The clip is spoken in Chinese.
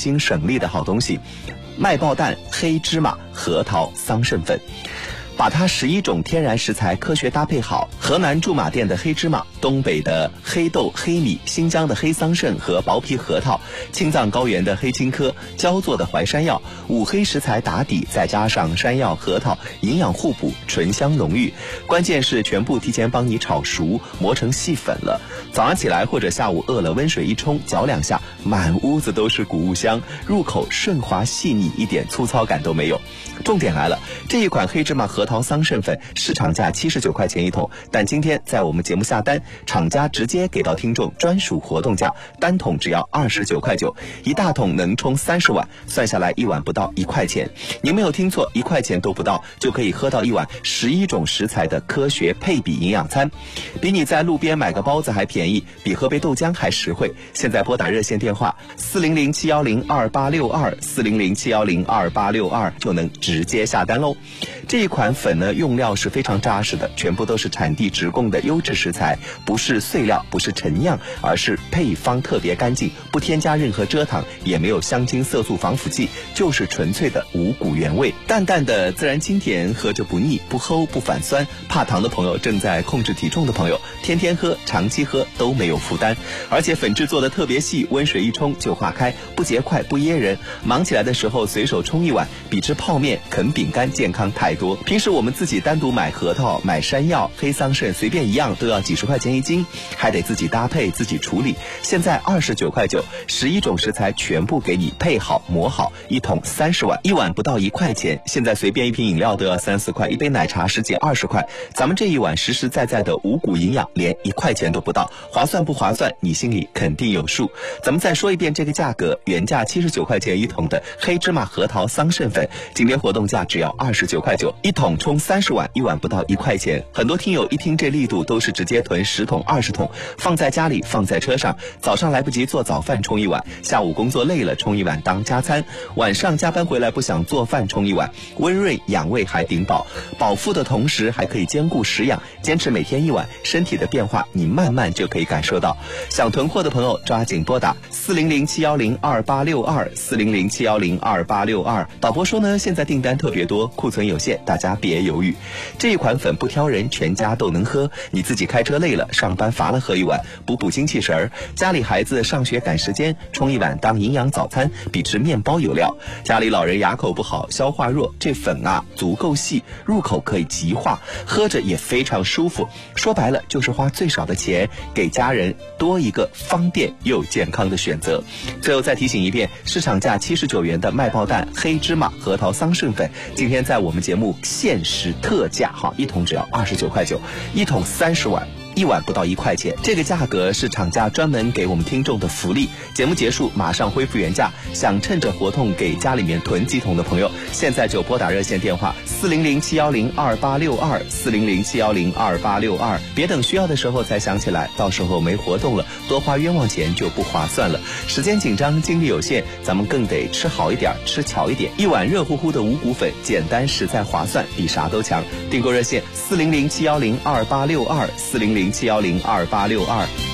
心省力的好东西。麦爆蛋、黑芝麻、核桃、桑葚粉，把它11种天然食材科学搭配好，河南驻马店的黑芝麻，东北的黑豆、黑米，新疆的黑桑葚和薄皮核桃，青藏高原的黑青稞，焦作的淮山药，5黑食材打底，再加上山药、核桃，营养互补，醇香浓郁。关键是全部提前帮你炒熟，磨成细粉了。早上起来或者下午饿了，温水一冲，搅2下，满屋子都是谷物香，入口顺滑细腻，一点粗糙感都没有。重点来了，这一款黑芝麻核桃桑葚粉市场价79块钱一桶，但今天在我们节目下单，厂家直接给到听众专属活动价，单桶只要29块9，一大桶能冲30碗，算下来一碗不到1块钱。您没有听错，1块钱都不到，就可以喝到一碗11种食材的科学配比营养餐，比你在路边买个包子还便宜，比喝杯豆浆还实惠。现在拨打热线电话400-710-2862，400-710-2862就能直接下单喽。这一款粉呢，用料是非常扎实的，全部都是产地直供的优质食材，不是碎料，不是陈酿，而是配方特别干净，不添加任何蔗糖，也没有香精、色素、防腐剂，就是纯粹的五谷原味，淡淡的自然清甜，喝着不腻，不齁不反酸。怕糖的朋友，正在控制体重的朋友，天天喝、长期喝都没有负担。而且粉质做的特别细，温水一冲就化开，不结块不噎人，忙起来的时候随手冲一碗，比吃泡面、啃饼干健康太多。平时我们自己单独买核桃、买山药、黑桑葚，随便一样都要几十块钱一斤，还得自己搭配自己处理。现在29块9，11种食材全部给你配好磨好，一桶30碗，一碗不到1块钱。现在随便一瓶饮料都要3、4块，一杯奶茶10几20块，咱们这一碗实实在在的五谷营养，连1块钱都不到，划算不划算？你心里肯定有数。咱们再说一遍这个价格，原价79块钱一桶的黑芝麻核桃桑葚粉，今天活动价只要29块9，一桶冲30碗，一碗不到1块钱。很多听友一听这力度，都是直接囤10桶、20桶，放在家里，放在车上，早上来不及做早饭冲一碗，下午工作累了冲一碗当加餐，晚上加班回来不想做饭冲一碗，温润养胃还顶饱，饱腹的同时还可以兼顾食养，坚持每天一碗，身体的变化你慢慢就可以感受到。想囤货的朋友抓紧拨打400-710-2862，400-710-2862。导播说呢，现在订单特别多，库存有限，大家别犹豫。这一款粉不挑人，全家都能喝，你自己开车累了，上班乏了喝一碗，补补精气神儿；家里孩子上学赶时间，冲一碗当营养早餐，比吃面包有料。家里老人牙口不好，消化弱，这粉啊足够细，入口可以即化，喝着也非常舒服。说白了就是花最少的钱，给家人多一个方便又健康的选择。最后再提醒一遍，市场价79元的麦爆蛋、黑芝麻、核桃桑葚粉，今天在我们节目限时特价哈，一桶只要29块9，一桶30碗，一碗不到1块钱，这个价格是厂家专门给我们听众的福利。节目结束马上恢复原价，想趁着活动给家里面囤几桶的朋友，现在就拨打热线电话400-710-2862，400-710-2862，别等需要的时候才想起来，到时候没活动了，多花冤枉钱就不划算了。时间紧张，精力有限，咱们更得吃好一点，吃巧一点。一碗热乎乎的五谷粉，简单实在划算，比啥都强。订购热线400-710-2862，400-710-2862。